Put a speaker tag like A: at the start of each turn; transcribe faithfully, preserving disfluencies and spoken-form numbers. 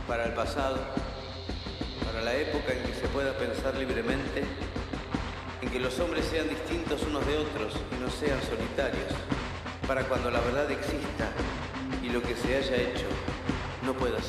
A: para el pasado, para la época en que se pueda pensar libremente, en que los hombres sean distintos unos de otros y no sean solitarios, para cuando la verdad exista y lo que se haya hecho no pueda ser.